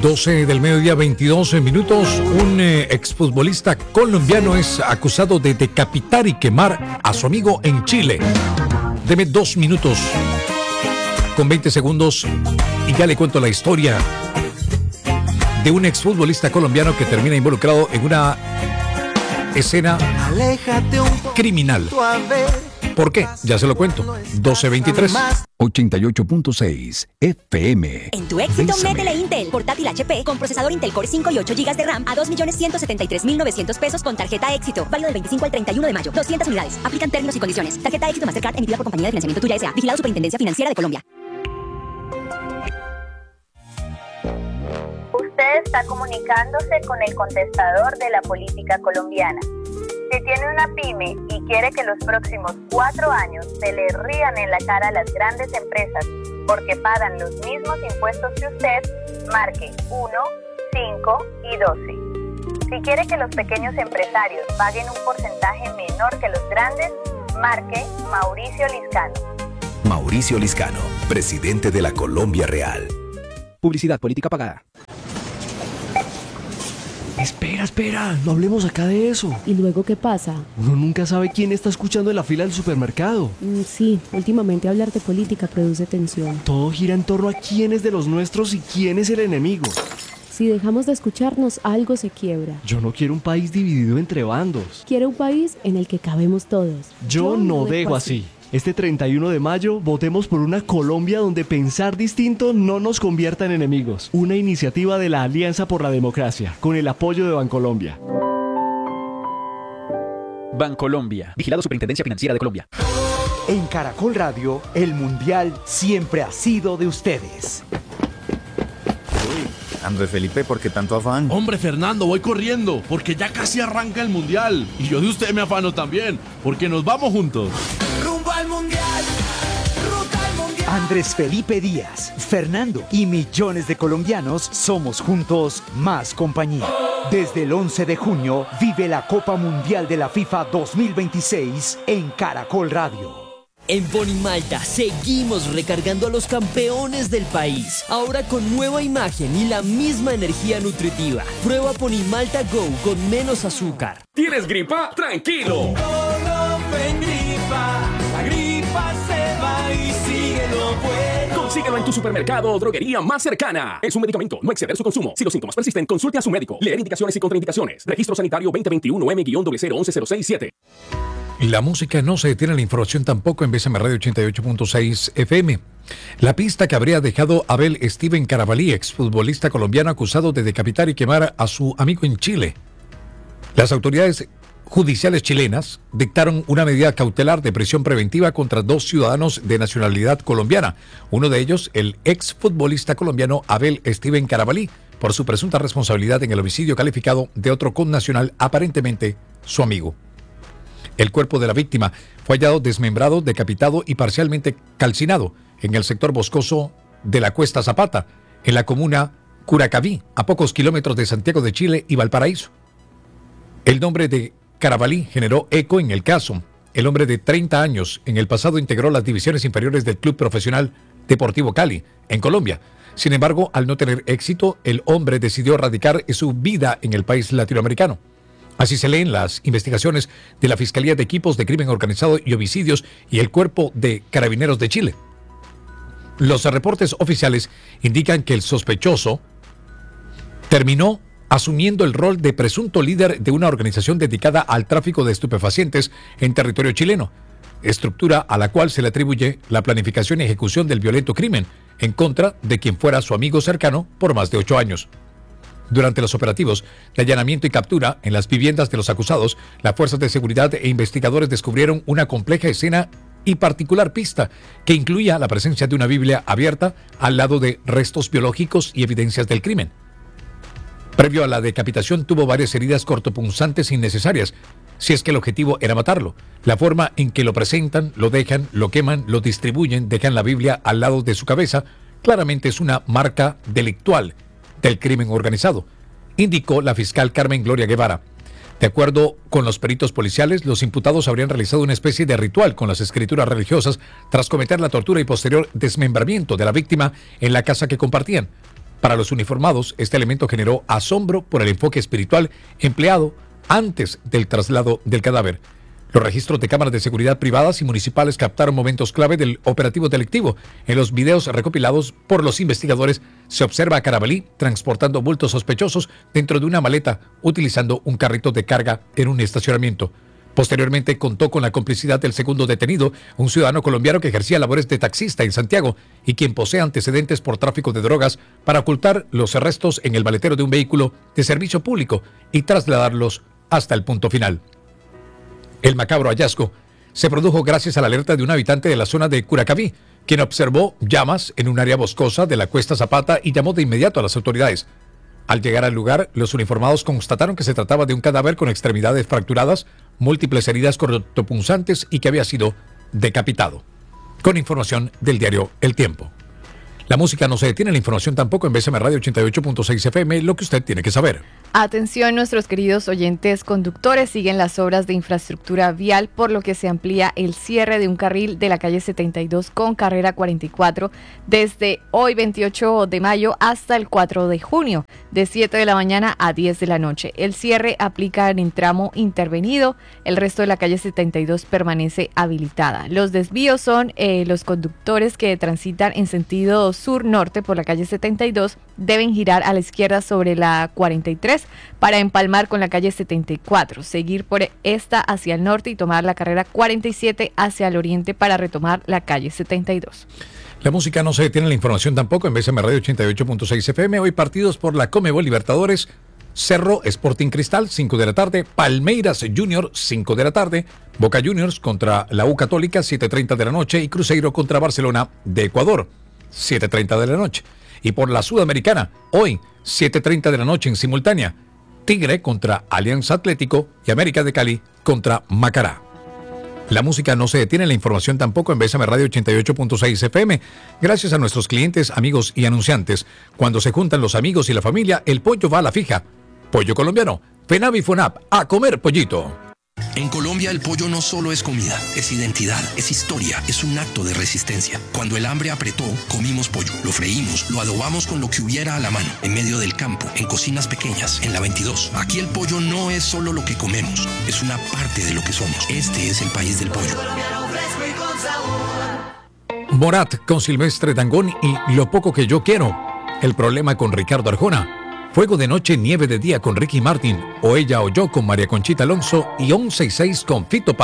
12 del mediodía, 22 minutos. Un exfutbolista colombiano es acusado de decapitar y quemar a su amigo en Chile. Deme 2 minutos con 20 segundos y ya le cuento la historia de un exfutbolista colombiano que termina involucrado en una escena criminal. ¿Por qué? Ya se lo cuento. 12:23. 88.6 FM. En tu éxito, métele Intel. Portátil HP con procesador Intel Core 5 y 8 GB de RAM a 2.173.900 pesos con tarjeta éxito. Válido del 25 al 31 de mayo. 200 unidades. Aplican términos y condiciones. Tarjeta éxito Mastercard emitida por Compañía de Financiamiento Tuya S.A. Vigilado Superintendencia Financiera de Colombia. Usted está comunicándose con el contestador de la política colombiana. Si tiene una pyme y quiere que los próximos 4 años se le rían en la cara a las grandes empresas porque pagan los mismos impuestos que usted, marque 1, 5 y 12. Si quiere que los pequeños empresarios paguen un porcentaje menor que los grandes, marque Mauricio Liscano. Mauricio Liscano, presidente de la Colombia Real. Publicidad política pagada. Espera, no hablemos acá de eso. ¿Y luego qué pasa? Uno nunca sabe quién está escuchando en la fila del supermercado. Sí, últimamente hablar de política produce tensión. Todo gira en torno a quién es de los nuestros y quién es el enemigo. Si dejamos de escucharnos, algo se quiebra. Yo no quiero un país dividido entre bandos. Quiero un país en el que cabemos todos. Yo no dejo así. Este 31 de mayo, votemos por una Colombia donde pensar distinto no nos convierta en enemigos. Una iniciativa de la Alianza por la Democracia, con el apoyo de Bancolombia. Bancolombia, vigilado Superintendencia Financiera de Colombia. En Caracol Radio, el Mundial siempre ha sido de ustedes. Andrés Felipe, ¿por qué tanto afán? Hombre, Fernando, voy corriendo, porque ya casi arranca el Mundial. Y yo de usted me afano también, porque nos vamos juntos. ¡Rumbo al Mundial! ¡Ruta al Mundial! Andrés Felipe Díaz, Fernando y millones de colombianos somos juntos más compañía. Desde el 11 de junio, vive la Copa Mundial de la FIFA 2026 en Caracol Radio. En Ponimalta seguimos recargando a los campeones del país, ahora con nueva imagen y la misma energía nutritiva. Prueba Ponimalta Go con menos azúcar. ¿Tienes gripa? ¡Tranquilo! La gripa se va y síguelo pues. Consíguelo en tu supermercado o droguería más cercana. Es un medicamento, no exceder su consumo. Si los síntomas persisten, consulte a su médico. Leer indicaciones y contraindicaciones. Registro Sanitario 2021 M-0110667. La música no se detiene, la información tampoco en BSM Radio 88.6 FM. La pista que habría dejado Abel Steven Carabalí, exfutbolista colombiano acusado de decapitar y quemar a su amigo en Chile. Las autoridades judiciales chilenas dictaron una medida cautelar de prisión preventiva contra 2 ciudadanos de nacionalidad colombiana. Uno de ellos, el exfutbolista colombiano Abel Steven Carabalí, por su presunta responsabilidad en el homicidio calificado de otro connacional, aparentemente su amigo. El cuerpo de la víctima fue hallado desmembrado, decapitado y parcialmente calcinado en el sector boscoso de la Cuesta Zapata, en la comuna Curacaví, a pocos kilómetros de Santiago de Chile y Valparaíso. El nombre de Carabalí generó eco en el caso. El hombre de 30 años en el pasado integró las divisiones inferiores del Club Profesional Deportivo Cali, en Colombia. Sin embargo, al no tener éxito, el hombre decidió radicar su vida en el país latinoamericano. Así se leen las investigaciones de la Fiscalía de Equipos de Crimen Organizado y Homicidios y el Cuerpo de Carabineros de Chile. Los reportes oficiales indican que el sospechoso terminó asumiendo el rol de presunto líder de una organización dedicada al tráfico de estupefacientes en territorio chileno, estructura a la cual se le atribuye la planificación y ejecución del violento crimen en contra de quien fuera su amigo cercano por más de 8 años. Durante los operativos de allanamiento y captura en las viviendas de los acusados, las fuerzas de seguridad e investigadores descubrieron una compleja escena y particular pista que incluía la presencia de una Biblia abierta al lado de restos biológicos y evidencias del crimen. Previo a la decapitación tuvo varias heridas cortopunzantes innecesarias, si es que el objetivo era matarlo. La forma en que lo presentan, lo dejan, lo queman, lo distribuyen, dejan la Biblia al lado de su cabeza, claramente es una marca delictual del crimen organizado, indicó la fiscal Carmen Gloria Guevara. De acuerdo con los peritos policiales, los imputados habrían realizado una especie de ritual con las escrituras religiosas tras cometer la tortura y posterior desmembramiento de la víctima en la casa que compartían. Para los uniformados, este elemento generó asombro por el enfoque espiritual empleado antes del traslado del cadáver. Los registros de cámaras de seguridad privadas y municipales captaron momentos clave del operativo delictivo. En los videos recopilados por los investigadores se observa a Carabalí transportando bultos sospechosos dentro de una maleta utilizando un carrito de carga en un estacionamiento. Posteriormente contó con la complicidad del segundo detenido, un ciudadano colombiano que ejercía labores de taxista en Santiago y quien posee antecedentes por tráfico de drogas, para ocultar los restos en el maletero de un vehículo de servicio público y trasladarlos hasta el punto final. El macabro hallazgo se produjo gracias a la alerta de un habitante de la zona de Curacaví, quien observó llamas en un área boscosa de la Cuesta Zapata y llamó de inmediato a las autoridades. Al llegar al lugar, los uniformados constataron que se trataba de un cadáver con extremidades fracturadas, múltiples heridas cortopunzantes y que había sido decapitado. Con información del diario El Tiempo. La música no se detiene, la información tampoco en BCM Radio 88.6 FM, lo que usted tiene que saber. Atención, nuestros queridos oyentes conductores, siguen las obras de infraestructura vial, por lo que se amplía el cierre de un carril de la calle 72 con carrera 44 desde hoy 28 de mayo hasta el 4 de junio, de 7 de la mañana a 10 de la noche. El cierre aplica en el tramo intervenido, el resto de la calle 72 permanece habilitada. Los desvíos son los conductores que transitan en sentido sur-norte por la calle 72 deben girar a la izquierda sobre la 43 para empalmar con la calle 74, seguir por esta hacia el norte y tomar la carrera 47 hacia el oriente para retomar la calle 72. La música no se detiene, la información tampoco en BCM Radio 88.6 FM. Hoy partidos por la Conmebol Libertadores: Cerro Sporting Cristal, 5 de la tarde, Palmeiras Junior, 5 de la tarde, Boca Juniors contra la U Católica, 7:30 de la noche, y Cruzeiro contra Barcelona de Ecuador, 7:30 de la noche. Y por la Sudamericana, hoy, 7:30 de la noche en simultánea, Tigre contra Alianza Atlético y América de Cali contra Macará. La música no se detiene, la información tampoco en BCM Radio 88.6 FM. Gracias a nuestros clientes, amigos y anunciantes. Cuando se juntan los amigos y la familia, el pollo va a la fija. Pollo colombiano, FENAV y FONAP, a comer pollito. En Colombia el pollo no solo es comida, es identidad, es historia, es un acto de resistencia. Cuando el hambre apretó, comimos pollo, lo freímos, lo adobamos con lo que hubiera a la mano, en medio del campo, en cocinas pequeñas, en la 22. Aquí el pollo no es solo lo que comemos, es una parte de lo que somos. Este es el país del pollo. Morat con Silvestre Dangond y Lo poco que yo quiero. El problema con Ricardo Arjona. Fuego de noche, nieve de día con Ricky Martin. O ella o yo con María Conchita Alonso. Y 11 y 6 con Fito Páez.